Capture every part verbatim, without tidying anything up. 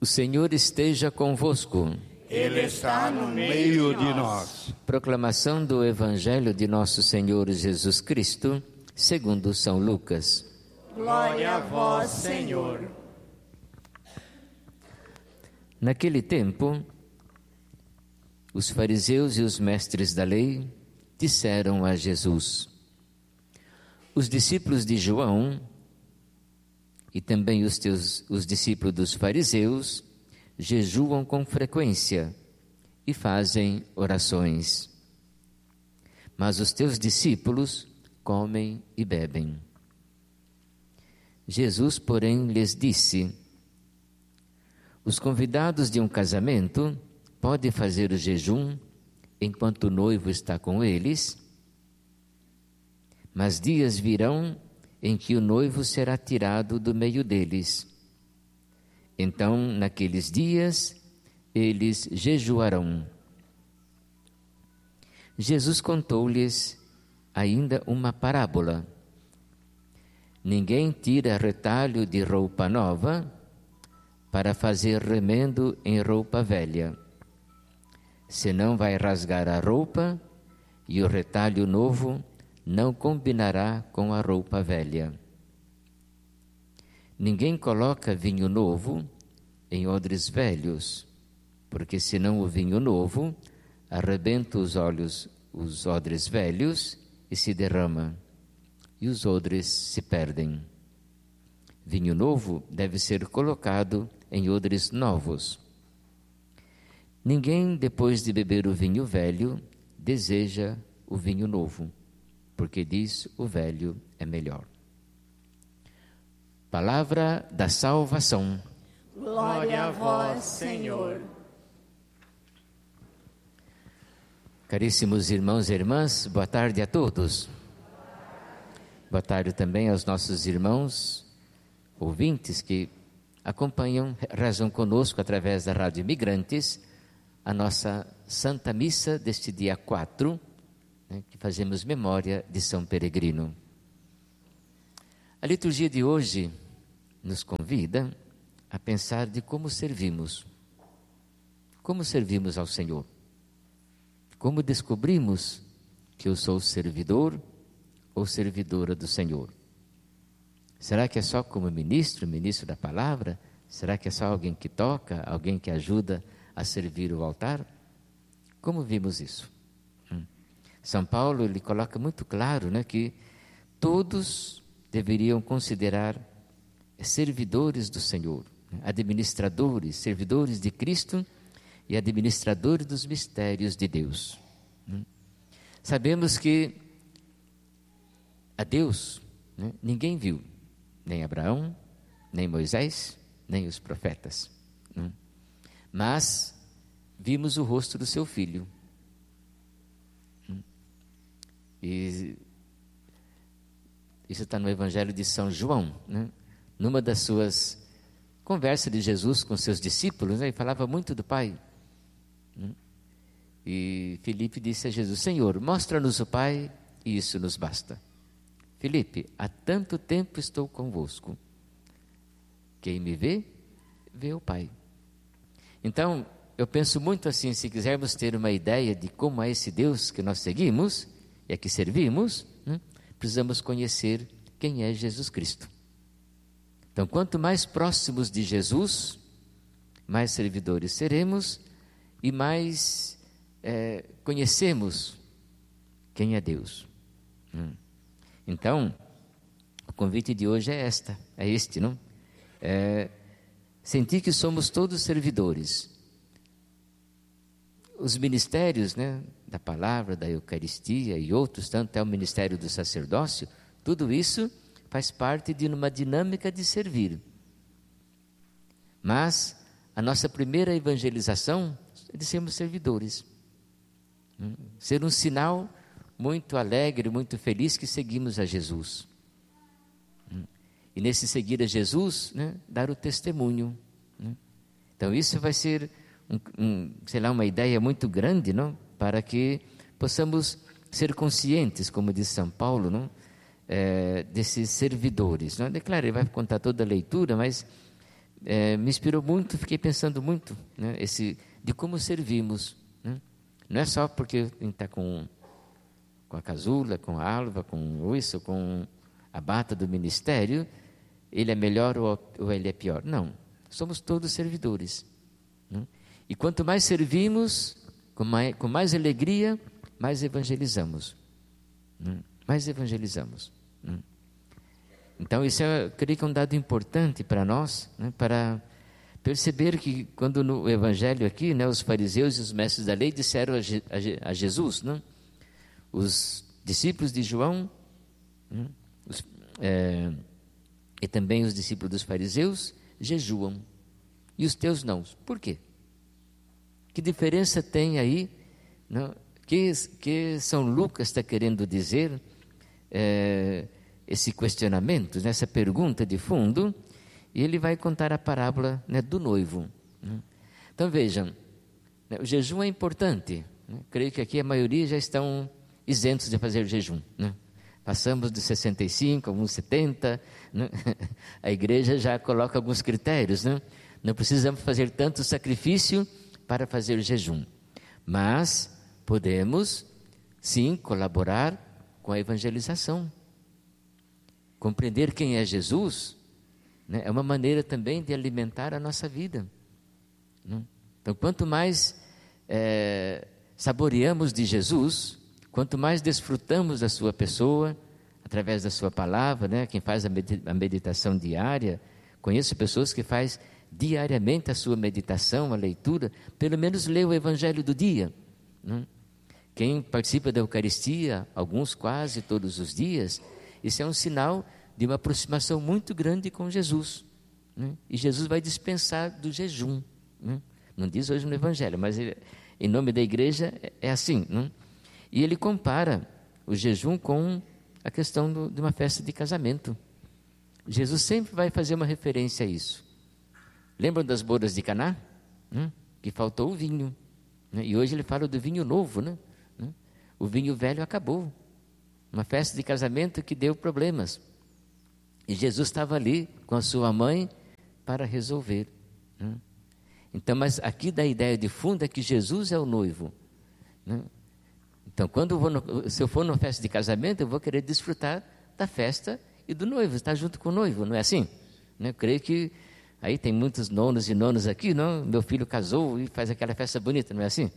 Senhor esteja convosco. Ele está no meio de nós. Proclamação do Evangelho de Nosso Senhor Jesus Cristo, segundo São Lucas. Glória a vós, Senhor. Naquele tempo, os fariseus e os mestres da lei disseram a Jesus: os discípulos de João e também os teus os discípulos dos fariseus jejuam com frequência e fazem orações. Mas os teus discípulos comem e bebem. Jesus, porém, lhes disse: os convidados de um casamento podem fazer o jejum enquanto o noivo está com eles, mas dias virão em que o noivo será tirado do meio deles. Então, naqueles dias, eles jejuarão. Jesus contou-lhes ainda uma parábola. Ninguém tira retalho de roupa nova para fazer remendo em roupa velha. Senão vai rasgar a roupa e o retalho novo não combinará com a roupa velha. Ninguém coloca vinho novo em odres velhos, porque senão o vinho novo arrebenta os olhos, os odres velhos e se derrama, e os odres se perdem. Vinho novo deve ser colocado em odres novos. Ninguém, depois de beber o vinho velho, deseja o vinho novo, porque diz: o velho é melhor. Palavra da salvação. Glória a vós, Senhor. Caríssimos irmãos e irmãs, boa tarde a todos. Boa tarde também aos nossos irmãos ouvintes que acompanham, rezam conosco através da Rádio Imigrantes, a nossa Santa Missa deste dia quatro, né, que fazemos memória de São Peregrino. A liturgia de hoje nos convida a pensar de como servimos. Como servimos ao Senhor? Como descobrimos que eu sou servidor ou servidora do Senhor? Será que é só como ministro, ministro da palavra? Será que é só alguém que toca, alguém que ajuda a servir o altar? Como vimos isso? Hum. São Paulo, ele coloca muito claro, né, que todos deveriam considerar servidores do Senhor, administradores, servidores de Cristo e administradores dos mistérios de Deus. Hum. Sabemos que a Deus, né, ninguém viu, nem Abraão, nem Moisés, nem os profetas. Hum. Mas vimos o rosto do seu filho. Hum. E isso está no Evangelho de São João, né? Numa das suas conversas de Jesus com seus discípulos, né? Ele falava muito do Pai. Hum. E Filipe disse a Jesus: Senhor, mostra-nos o Pai e isso nos basta. Filipe, há tanto tempo estou convosco. Quem me vê, vê o Pai. Então, eu penso muito assim, se quisermos ter uma ideia de como é esse Deus que nós seguimos e a que servimos, né, precisamos conhecer quem é Jesus Cristo. Então, quanto mais próximos de Jesus, mais servidores seremos e mais é, conhecemos quem é Deus. Hum. Então, o convite de hoje é esta, é este, não? É sentir que somos todos servidores. Os ministérios, né, da palavra, da Eucaristia e outros, tanto é o ministério do sacerdócio, tudo isso faz parte de uma dinâmica de servir. Mas a nossa primeira evangelização é de sermos servidores. Hum? Ser um sinal muito alegre, muito feliz que seguimos a Jesus. Hum? E nesse seguir a Jesus, né, dar o testemunho. Né? Então isso vai ser, um, um, sei lá, uma ideia muito grande, não? Para que possamos ser conscientes, como diz São Paulo, não? É, desses servidores. Não? É claro, ele vai contar toda a leitura, mas é, me inspirou muito, fiquei pensando muito, né, esse, de como servimos. Né? Não é só porque a gente está com, com a casula, com a alva, com isso, com a bata do ministério, ele é melhor ou, ou ele é pior. Não, somos todos servidores. Né? E quanto mais servimos, com mais, com mais alegria, mais evangelizamos. Né? Mais evangelizamos. Né? Então, isso é, eu creio que é um dado importante para nós, né, para perceber que quando no Evangelho aqui, né, os fariseus e os mestres da lei disseram a, Je, a, a Jesus, né, os discípulos de João, né, os, é, e também os discípulos dos fariseus jejuam, e os teus não. Por quê? Que diferença tem aí? Não? Que, que São Lucas está querendo dizer... É, esse questionamento, essa pergunta de fundo, e ele vai contar a parábola, né, do noivo. Né? Então vejam, né, o jejum é importante. Né? Creio que aqui a maioria já estão isentos de fazer jejum. Né? Passamos de sessenta e cinco, alguns setenta, né? A igreja já coloca alguns critérios. Né? Não precisamos fazer tanto sacrifício para fazer jejum, mas podemos sim colaborar com a evangelização. Compreender quem é Jesus, né, é uma maneira também de alimentar a nossa vida. Né? Então, quanto mais é, saboreamos de Jesus, quanto mais desfrutamos da sua pessoa, através da sua palavra, né, quem faz a meditação diária, conheço pessoas que fazem diariamente a sua meditação, a leitura, pelo menos lê o Evangelho do dia. Né? Quem participa da Eucaristia, alguns quase todos os dias, isso é um sinal de uma aproximação muito grande com Jesus. Né? E Jesus vai dispensar do jejum. Né? Não diz hoje no Evangelho, mas ele, em nome da igreja é, é assim. Né? E ele compara o jejum com a questão do, de uma festa de casamento. Jesus sempre vai fazer uma referência a isso. Lembram das bodas de Caná? Né? Que faltou o vinho. Né? E hoje ele fala do vinho novo. Né? O vinho velho acabou. Uma festa de casamento que deu problemas. E Jesus estava ali com a sua mãe para resolver. Né? Então, mas aqui da ideia de fundo é que Jesus é o noivo. Né? Então, quando eu vou no, se eu for numa festa de casamento, eu vou querer desfrutar da festa e do noivo, estar junto com o noivo, não é assim? Né? Eu creio que aí tem muitos nonos e nonos aqui, não? Meu filho casou e faz aquela festa bonita, não é assim?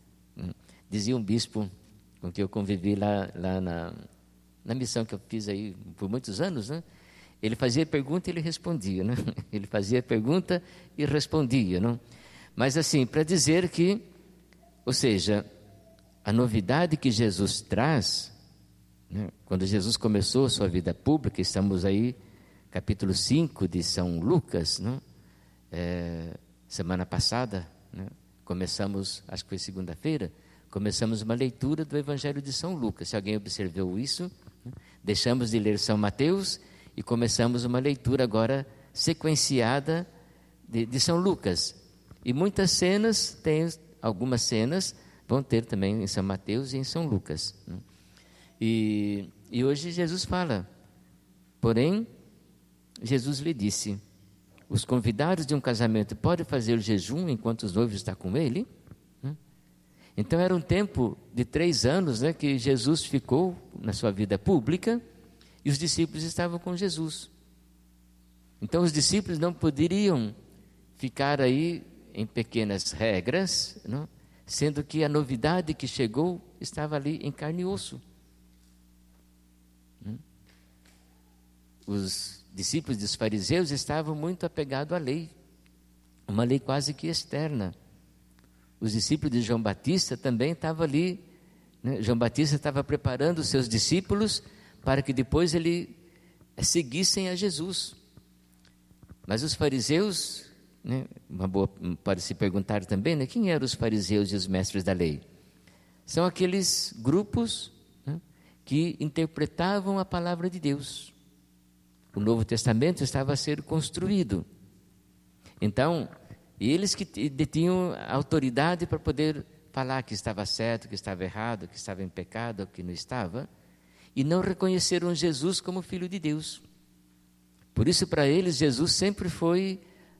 Dizia um bispo com que eu convivi lá, lá na, na missão que eu fiz aí por muitos anos, né? Ele fazia pergunta e ele respondia, né? Ele fazia pergunta e respondia, não? Mas assim, para dizer que, ou seja, a novidade que Jesus traz, né? Quando Jesus começou sua vida pública, estamos aí, capítulo cinco de São Lucas, não? É, semana passada, né? Começamos, acho que foi segunda-feira, começamos uma leitura do Evangelho de São Lucas. Se alguém observou isso, né? Deixamos de ler São Mateus e começamos uma leitura agora sequenciada de, de São Lucas. E muitas cenas, tem, algumas cenas vão ter também em São Mateus e em São Lucas. Né? E, e hoje Jesus fala, porém, Jesus lhe disse, os convidados de um casamento podem fazer jejum enquanto os noivos estão com ele? Então era um tempo de três anos, né, que Jesus ficou na sua vida pública e os discípulos estavam com Jesus. Então os discípulos não poderiam ficar aí em pequenas regras, não? Sendo que a novidade que chegou estava ali em carne e osso. Os discípulos dos fariseus estavam muito apegados à lei, uma lei quase que externa. Os discípulos de João Batista também estavam ali, né? João Batista estava preparando os seus discípulos para que depois ele seguissem a Jesus. Mas os fariseus, né? Uma boa, pode se perguntar também, né? Quem eram os fariseus e os mestres da lei? São aqueles grupos, né? Que interpretavam a palavra de Deus. O Novo Testamento estava a ser construído. Então, eles que detinham a autoridade para poder falar que estava certo, que estava errado, que estava em pecado, que não estava, e não reconheceram Jesus como Filho de Deus. Por isso, para eles, Jesus sempre foi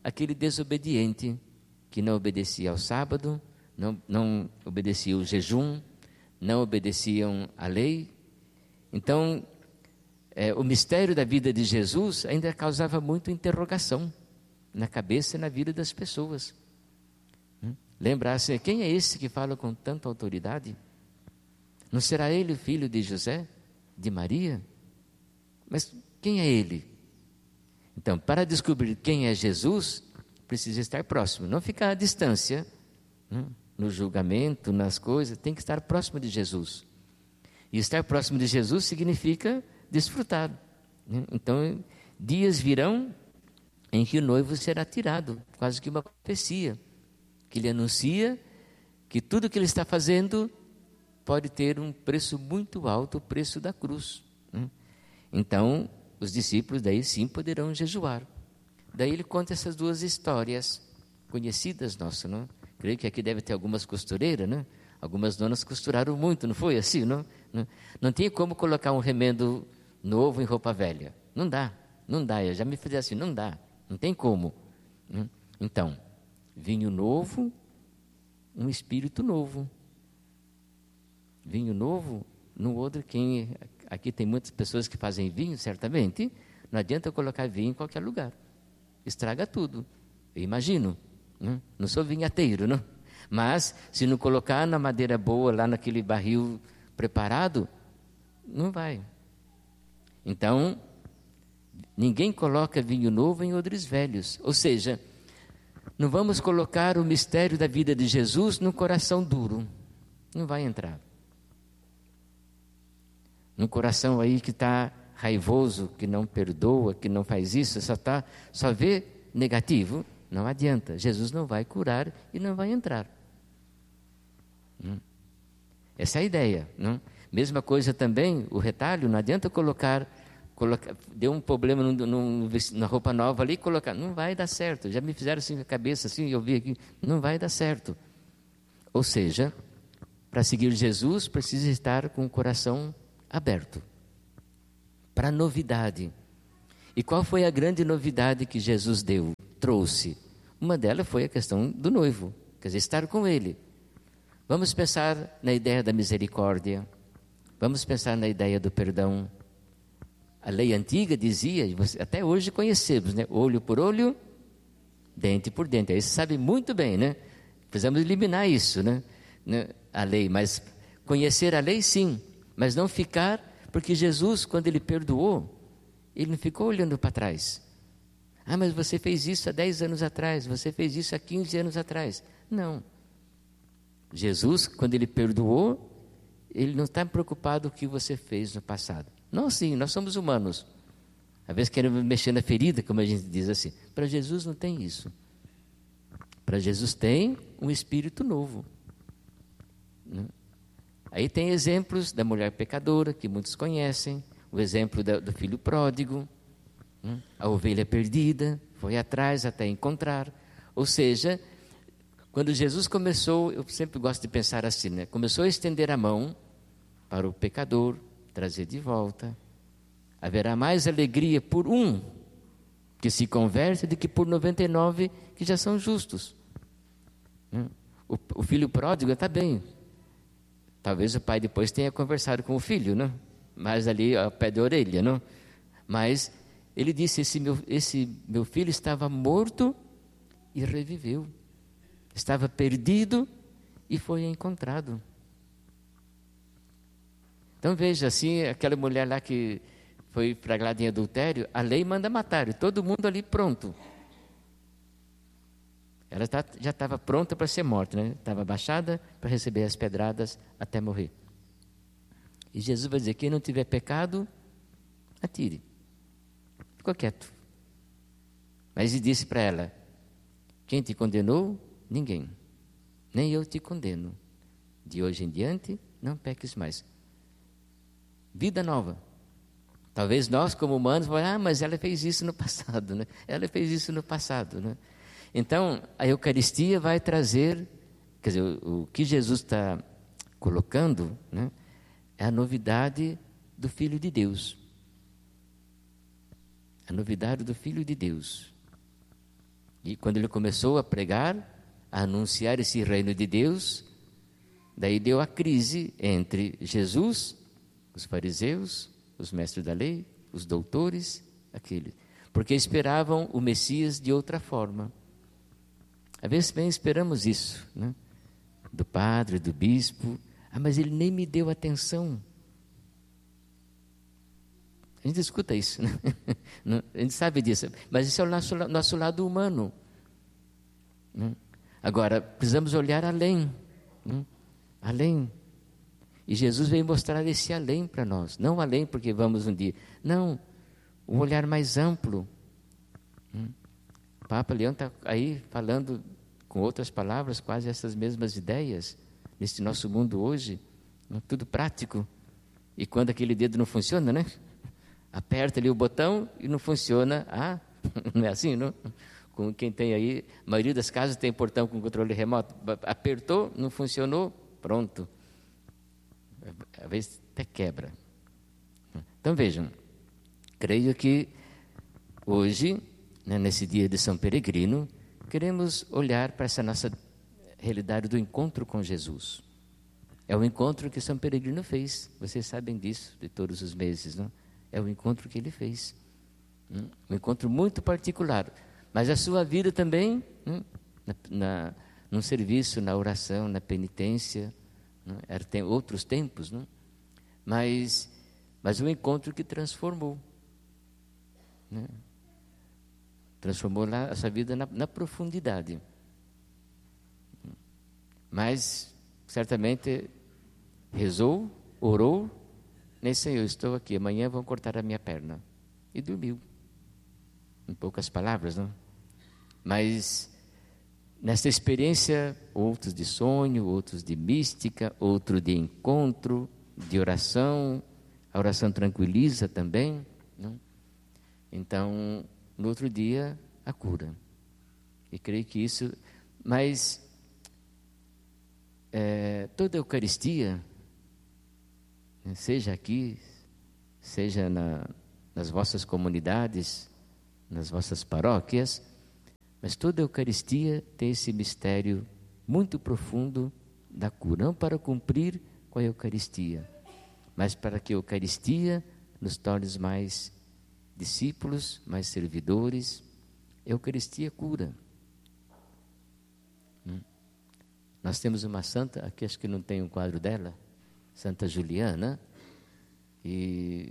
aquele desobediente que não obedecia ao sábado, não, não obedecia ao jejum, não obedeciam à lei. Então, é, o mistério da vida de Jesus ainda causava muita interrogação na cabeça e na vida das pessoas. Hum? Lembrar-se, quem é esse que fala com tanta autoridade? Não será ele o filho de José, de Maria? Mas quem é ele? Então, para descobrir quem é Jesus, precisa estar próximo, não ficar à distância, hum? no julgamento, nas coisas, tem que estar próximo de Jesus. E estar próximo de Jesus significa desfrutar. Né? Então, dias virão em que o noivo será tirado, quase que uma profecia, que ele anuncia que tudo que ele está fazendo pode ter um preço muito alto, o preço da cruz. Né? Então, os discípulos daí sim poderão jejuar. Daí ele conta essas duas histórias conhecidas nossas, não? Creio que aqui deve ter algumas costureiras, né? Algumas donas costuraram muito, não foi assim, não? Não, não tem como colocar um remendo novo em roupa velha. Não dá, não dá. Eu já me fiz assim, não dá, não tem como. Então, vinho novo, um espírito novo. Vinho novo, no outro, quem... Aqui tem muitas pessoas que fazem vinho, certamente. Não adianta colocar vinho em qualquer lugar. Estraga tudo, eu imagino. Não, não sou vinhateiro, não. Mas se não colocar na madeira boa, lá naquele barril preparado, não vai. Então, ninguém coloca vinho novo em odres velhos. Ou seja, não vamos colocar o mistério da vida de Jesus no coração duro. Não vai entrar. No coração aí que está raivoso, que não perdoa, que não faz isso, só, tá, só vê negativo. Não adianta, Jesus não vai curar e não vai entrar. Hum. Essa é a ideia. Não? Mesma coisa também, o retalho, não adianta colocar, colocar deu um problema num, num, na roupa nova ali, colocar, não vai dar certo. Já me fizeram assim com a cabeça, assim, eu vi aqui, não vai dar certo. Ou seja, para seguir Jesus, precisa estar com o coração aberto para novidade. E qual foi a grande novidade que Jesus deu? Trouxe. Uma delas foi a questão do noivo, quer dizer, estar com ele. Vamos pensar na ideia da misericórdia, vamos pensar na ideia do perdão. A lei antiga dizia, até hoje conhecemos, né? Olho por olho, dente por dente. Aí você sabe muito bem, né? Precisamos eliminar isso, né? A lei, mas conhecer a lei sim, mas não ficar, porque Jesus, quando ele perdoou, ele não ficou olhando para trás. Ah, mas você fez isso há dez anos atrás, você fez isso há quinze anos atrás. Não. Jesus, quando ele perdoou, ele não está preocupado com o que você fez no passado. Nós sim, nós somos humanos. Às vezes queremos mexer na ferida, como a gente diz assim. Para Jesus não tem isso. Para Jesus tem um espírito novo. Aí tem exemplos da mulher pecadora, que muitos conhecem. O exemplo do filho pródigo. A ovelha perdida, foi atrás até encontrar. Ou seja, quando Jesus começou, eu sempre gosto de pensar assim, né? Começou a estender a mão para o pecador, trazer de volta. Haverá mais alegria por um que se converte do que por noventa e nove que já são justos. O, o filho pródigo está bem. Talvez o pai depois tenha conversado com o filho, não? Mas ali ao pé da orelha, não? Mas ele disse, esse meu, esse meu filho estava morto e reviveu. Estava perdido e foi encontrado. Então veja, assim, aquela mulher lá que foi flagrada em adultério, a lei manda matar, e todo mundo ali pronto. Ela tá, já estava pronta para ser morta, né? Estava abaixada para receber as pedradas até morrer. E Jesus vai dizer, quem não tiver pecado, atire. Ficou quieto. Mas ele disse para ela, quem te condenou? Ninguém. Nem eu te condeno. De hoje em diante, não peques mais. Vida nova. Talvez nós, como humanos, vamos, ah, mas ela fez isso no passado, né? Ela fez isso no passado, né? Então, a Eucaristia vai trazer, quer dizer, o, o que Jesus está colocando, né, é a novidade do Filho de Deus. A novidade do Filho de Deus. E quando ele começou a pregar, a anunciar esse reino de Deus, daí deu a crise entre Jesus, os fariseus, os mestres da lei, os doutores, aqueles, porque esperavam o Messias de outra forma. Às vezes bem esperamos isso, né? Do padre, do bispo, ah, mas ele nem me deu atenção. A gente escuta isso, né? A gente sabe disso, mas isso é o nosso, nosso lado humano, né? Agora, precisamos olhar além, né? Além. E Jesus veio mostrar esse além para nós. Não além porque vamos um dia. Não, um olhar mais amplo. O Papa Leão está aí falando, com outras palavras, quase essas mesmas ideias, nesse nosso mundo hoje, tudo prático. E quando aquele dedo não funciona, né? Aperta ali o botão e não funciona. Ah, não é assim, não? Com quem tem aí, a maioria das casas tem portão com controle remoto. Apertou, não funcionou, pronto. Às vezes até quebra. Então vejam, creio que hoje, né, nesse dia de São Peregrino, queremos olhar para essa nossa realidade do encontro com Jesus. É o encontro que São Peregrino fez, vocês sabem disso, de todos os meses, não? É o encontro que ele fez. Um encontro muito particular, mas a sua vida também, na, na, num serviço, na oração, na penitência, não? Era, tem outros tempos, não? Mas, mas um encontro que transformou, né? Transformou lá a sua vida na, na profundidade. Mas, certamente, rezou, orou, nem sei, eu estou aqui, amanhã vão cortar a minha perna. E dormiu. Em poucas palavras, não? Mas, nessa experiência, outros de sonho, outros de mística, outro de encontro, de oração. A oração tranquiliza também, não? Então, no outro dia, a cura. E creio que isso... Mas, é, toda a Eucaristia, seja aqui, seja na, nas vossas comunidades, nas vossas paróquias, mas toda a Eucaristia tem esse mistério muito profundo da cura. Não para cumprir com a Eucaristia, mas para que a Eucaristia nos torne mais discípulos, mais servidores. A Eucaristia cura. Hum. Nós temos uma santa, aqui acho que não tem um quadro dela, Santa Juliana, e,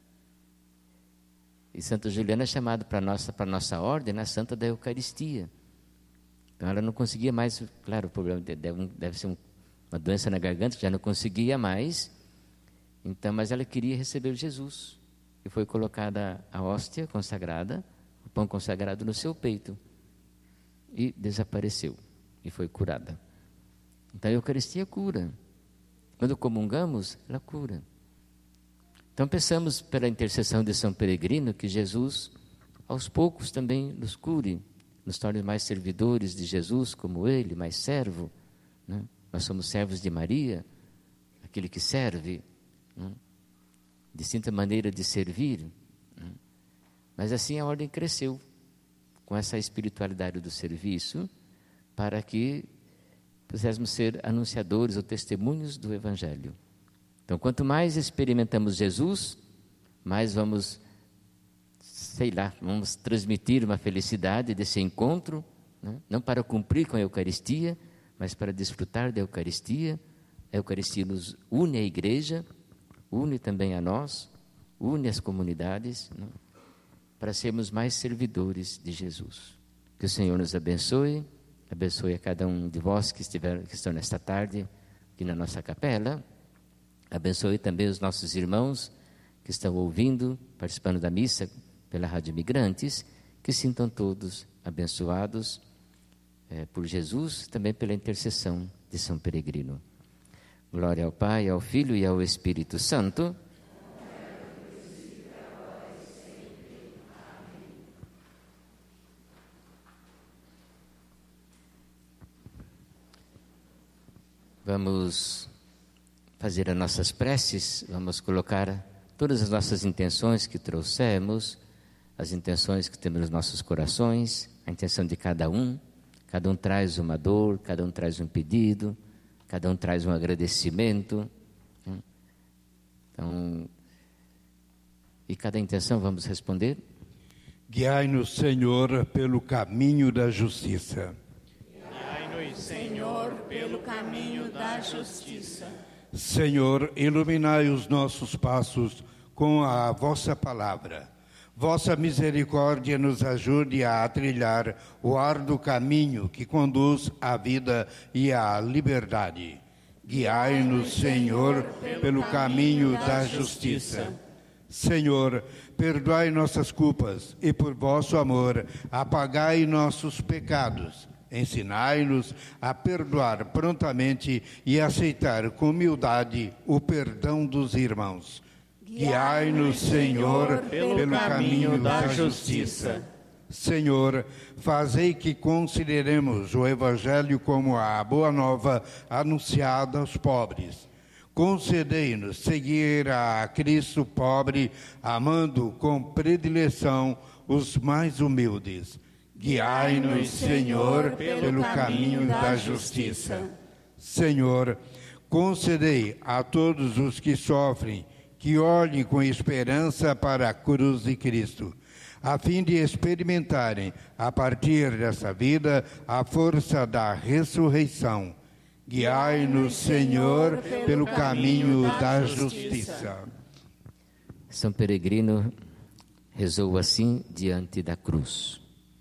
e Santa Juliana é chamada para a nossa, para nossa ordem, na Santa da Eucaristia. Então ela não conseguia mais, claro, o problema deve, deve ser um, uma doença na garganta, já não conseguia mais, então, mas ela queria receber Jesus. E foi colocada a hóstia consagrada, o pão consagrado no seu peito. E desapareceu. E foi curada. Então a Eucaristia cura. Quando comungamos, ela cura. Então peçamos pela intercessão de São Peregrino que Jesus, aos poucos, também nos cure, nos torne mais servidores de Jesus, como ele, mais servo, né? Nós somos servos de Maria, aquele que serve, né? Distinta maneira de servir, né? Mas assim a ordem cresceu, com essa espiritualidade do serviço, para que pudéssemos ser anunciadores ou testemunhos do Evangelho. Então, quanto mais experimentamos Jesus, mais vamos, sei lá, vamos transmitir uma felicidade desse encontro, né? Não para cumprir com a Eucaristia, mas para desfrutar da Eucaristia. A Eucaristia nos une à Igreja, une também a nós, une as comunidades, né? Para sermos mais servidores de Jesus. Que o Senhor nos abençoe. Abençoe a cada um de vós que, estiver, que estão nesta tarde aqui na nossa capela. Abençoe também os nossos irmãos que estão ouvindo, participando da missa pela Rádio Migrantes, que sintam todos abençoados é, por Jesus, também pela intercessão de São Peregrino. Glória ao Pai, ao Filho e ao Espírito Santo. Vamos fazer as nossas preces, vamos colocar todas as nossas intenções que trouxemos as intenções que temos nos nossos corações, a intenção de cada um. Cada um traz uma dor, cada um traz um pedido, cada um traz um agradecimento. Então, e cada intenção vamos responder? Guiai-nos, Senhor, pelo caminho da justiça. Guiai-nos, Senhor, pelo caminho da justiça. Senhor, iluminai os nossos passos com a vossa palavra. Vossa misericórdia nos ajude a trilhar o árduo caminho que conduz à vida e à liberdade. Guiai-nos, Senhor, pelo caminho da justiça. Senhor, perdoai nossas culpas e, por vosso amor, apagai nossos pecados. Ensinai-nos a perdoar prontamente e aceitar com humildade o perdão dos irmãos. Guiai-nos, Senhor, pelo caminho da justiça. Senhor, fazei que consideremos o Evangelho como a boa nova anunciada aos pobres. Concedei-nos seguir a Cristo pobre, amando com predileção os mais humildes. Guiai-nos, Senhor, pelo caminho da justiça. Senhor, concedei a todos os que sofrem que olhem com esperança para a cruz de Cristo, a fim de experimentarem, a partir dessa vida, a força da ressurreição. Guiai-nos, Senhor, pelo caminho da justiça. São Peregrino rezou assim diante da cruz.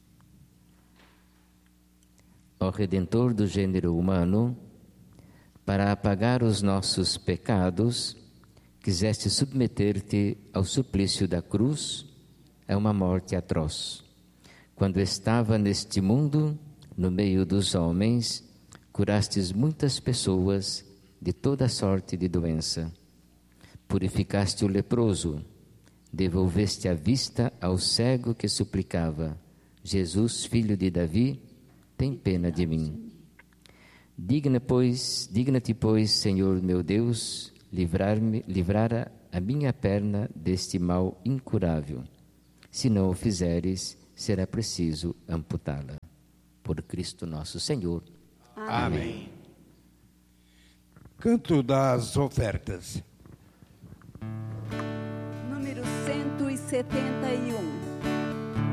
Ó Redentor do gênero humano, para apagar os nossos pecados, quiseste submeter-te ao suplício da cruz, é uma morte atroz. Quando estava neste mundo, no meio dos homens, curastes muitas pessoas de toda sorte de doença. Purificaste o leproso, devolveste a vista ao cego que suplicava: Jesus, filho de Davi, tem pena de mim. Digna, pois, digna-te, pois, Senhor meu Deus, livrar-me, livrar a minha perna deste mal incurável. Se não o fizeres, será preciso amputá-la. Por Cristo nosso Senhor. Amém. Amém. Canto das ofertas. Número cento e setenta e um.